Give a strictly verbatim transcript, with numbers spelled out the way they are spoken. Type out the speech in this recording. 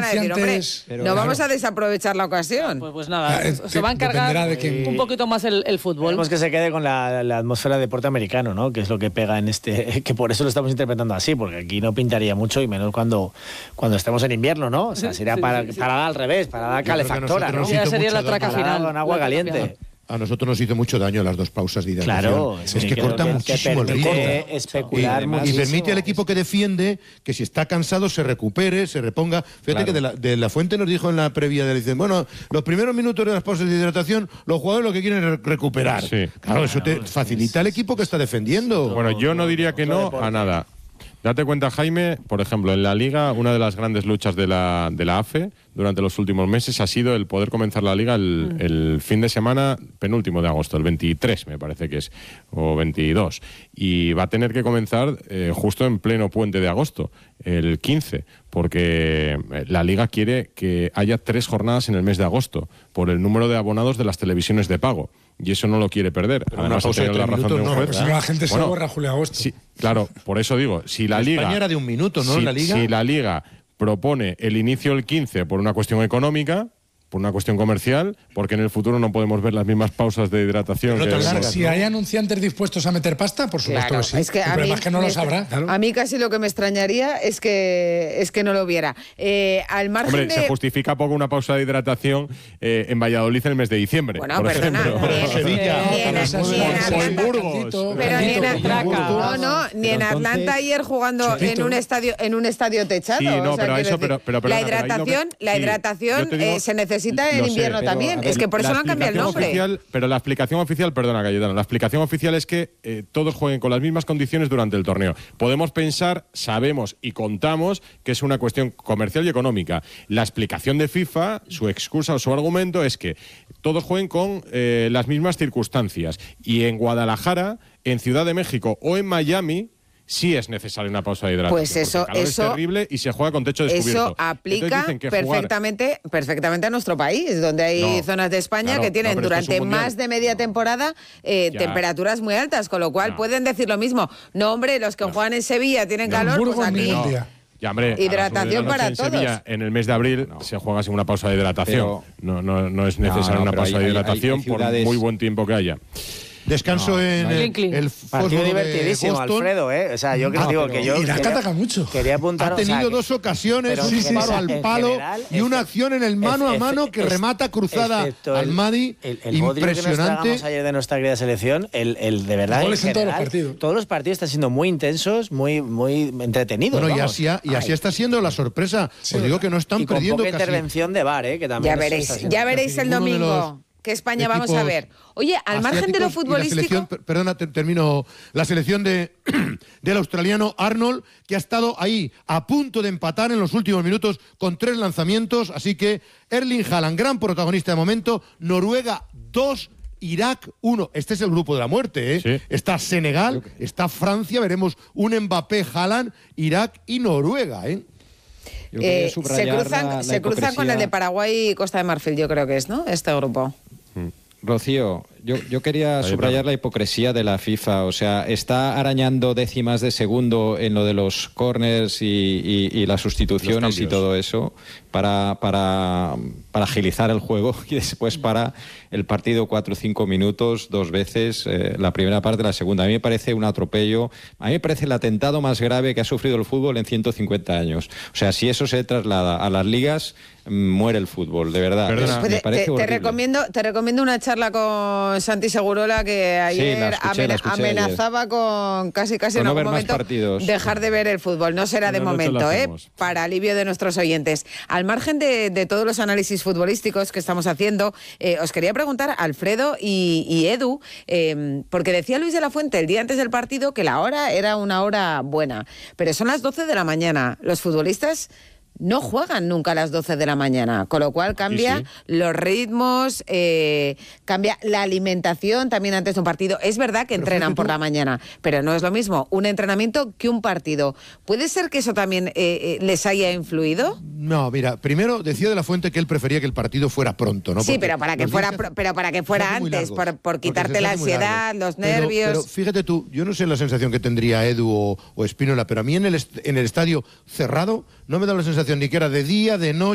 a decir, hombre, pero, no claro. vamos a desaprovechar la ocasión. Pues, pues nada, Ah, se va a encargar de que... un poquito más el, el fútbol. Queremos que se quede con la, la atmósfera de deporte americano, ¿no? Que es lo que pega en este... Que por eso lo estamos interpretando así, porque aquí no pintaría mucho y menos cuando, cuando estemos en invierno, ¿no? O sea, sería Sí, para, sí, sí. para al revés, para la calefactora, ¿no? Ya sería la traca Para final. con agua caliente. A nosotros nos hizo mucho daño las dos pausas de hidratación. Claro, es sí, que que corta que muchísimo el ritmo. permite especular y, muchísimo. y permite al equipo que defiende que si está cansado se recupere, se reponga. Fíjate Claro. que de la, de la Fuente nos dijo en la previa de dicen, bueno, los primeros minutos de las pausas de hidratación, los jugadores lo que quieren es recuperar. Sí. Claro, eso te facilita al equipo que está defendiendo. Bueno, yo no diría que no a nada. Date cuenta, Jaime, por ejemplo, en la Liga, una de las grandes luchas de la, de la A F E durante los últimos meses ha sido el poder comenzar la Liga el, mm. el fin de semana penúltimo de agosto, el veintitrés me parece que es, o veintidós. Y va a tener que comenzar eh, justo en pleno puente de agosto, el quince, porque la Liga quiere que haya tres jornadas en el mes de agosto, por el número de abonados de las televisiones de pago. Y eso no lo quiere perder. Pero Además, una pausa ha tenido de la tres razón de un minutos, juez. no, Pues si no, la gente Bueno, se borra julio agosto. Sí, claro, por eso digo, si la Liga... España era de un minuto, ¿no? Si, En la Liga. si la Liga propone el inicio el quince por una cuestión económica, por una cuestión comercial, porque en el futuro no podemos ver las mismas pausas de hidratación. Pero no que tan Si, largas, si ¿no? hay anunciantes dispuestos a meter pasta, por supuesto Claro, que sí. es que El a problema mí es que no me lo extra- sabrá. Claro. A mí casi lo que me extrañaría es que es que no lo viera. Eh, al margen Hombre, de... se justifica poco una pausa de hidratación eh, en Valladolid en el mes de diciembre. Bueno, por perdona, ejemplo. ni en- Sevilla, ni en- pero esas ni en son- Atlanta. O en Burgos. Pero ni en Traca. No, no, ni en Pero Atlanta entonces- ayer jugando en un estadio en un estadio techado. Sí, no, o sea, pero quiero eso, decir, pero- pero la perdona, pero ahí lo que- hidratación, la sí, hidratación yo te digo- eh, se necesita en lo sé, invierno pero, también. a ver, Es que por eso la no han cambiado el explicación nombre. oficial- pero la explicación oficial, perdona, Cayetano, la explicación oficial es que eh, todos jueguen con las mismas condiciones durante el torneo. Podemos pensar, sabemos y contamos que es una cuestión comercial y económica. La explicación de FIFA, su excusa o su argumento es que todos jueguen con eh, las mismas circunstancias. Y en Guadalajara, en Ciudad de México o en Miami, sí es necesaria una pausa de hidratación. Pues eso- porque el calor eso- es terrible y se juega con techo descubierto. Eso aplica Entonces dicen que jugar- perfectamente, perfectamente a nuestro país, donde hay No, zonas de España claro, que tienen no, pero esto es durante un mundial. más de media temporada eh, Ya. temperaturas muy altas, con lo cual No. pueden decir lo mismo. No, hombre, los que juegan en Sevilla tienen No, en calor, Burgos pues aquí... ningún día. Ya, hombre, a las Hidratación nueve de la noche para en todos. Sevilla, en el mes de abril se juega sin una pausa de hidratación. Pero- no, no, no es necesaria No, no, una pero pausa hay- de hay- hay hidratación ciudades- por muy buen tiempo que haya. Descanso No, en no. el, Clink, clink. el Partido fósforo de divertidísimo, Boston. Alfredo, ¿eh? O sea, yo que Ah, digo pero- que yo... Y la quería- ataca mucho. Quería apuntar, Ha o sea, tenido que- dos ocasiones, pero un en disparo general- al en palo general, y una efe- acción en el mano a efe- mano que efe- remata cruzada excepto al el- Madi. El, el bodrio que nos Impresionante. tragamos ayer de nuestra querida selección, el, el de verdad. Goles en todos los general, partidos. Todos los partidos están siendo muy intensos, muy, muy entretenidos. Bueno, y vamos. así, ha- y así Ay. está siendo la sorpresa. Os digo que no están Y con perdiendo poca casi. intervención de V A R, ¿eh? Que también Ya eso veréis, está siendo- ya veréis el Ninguno de domingo los qué España vamos a equipos ver. Oye, al margen de lo asiáticos y la futbolístico... selección, per- perdona, te- termino. La selección de, del australiano Arnold, que ha estado ahí a punto de empatar en los últimos minutos con tres lanzamientos. Así que Erling Haaland, gran protagonista de momento. Noruega dos, Irak uno. Este es el grupo de la muerte, ¿eh? Sí. Está Senegal, está Francia. Veremos un Mbappé, Haaland, Irak y Noruega, ¿eh? Yo quería Eh, se subrayar cruzan, la- la se cruzan con el de hipocresía. Paraguay y Costa de Marfil, yo creo que es, ¿no? Este grupo. Rocío, yo, yo quería Ahí subrayar va. la hipocresía de la FIFA. O sea, está arañando décimas de segundo en lo de los corners y, y- y las sustituciones y cambios. todo eso para, para, para agilizar el juego y después para el partido cuatro o cinco minutos, dos veces, eh, la primera parte, la segunda. A mí me parece un atropello. A mí me parece el atentado más grave que ha sufrido el fútbol en ciento cincuenta años. O sea, si eso se traslada a las ligas, mm, muere el fútbol, de verdad. Perdona. Es- Pues me te, parece te horrible. recomiendo, te recomiendo una charla con Santi Segurola que ayer la escuché, la amena- escuché amenazaba con casi casi Con en no algún ver más momento partidos. dejar de ver el fútbol. No será de Una noche momento, lo ¿eh? hacemos. Para alivio de nuestros oyentes. Al margen de, de todos los análisis futbolísticos que estamos haciendo, eh, os quería preguntar, Alfredo y, y Edu, eh, porque decía Luis de la Fuente el día antes del partido que la hora era una hora buena, pero son las doce de la mañana. Los futbolistas no juegan nunca a las doce de la mañana, con lo cual cambia sí. los ritmos, eh, cambia la alimentación también antes de un partido. Es verdad que entrenan fíjate por tú- la mañana, pero no es lo mismo un entrenamiento que un partido. ¿Puede ser que eso también eh, eh, les haya influido? No, mira, primero decía de la Fuente que él prefería que el partido fuera pronto, ¿no? Sí, Porque pero para que los fuera, días se- pro- pero para que se fuera hacen muy antes, largos, por, por porque quitarte se la hacen muy ansiedad, largos. los Pero- nervios. Pero, fíjate tú, yo no sé la sensación que tendría Edu o, o Espínola, pero a mí en el, est- en el estadio cerrado no me da la sensación ni que era de día, de noche.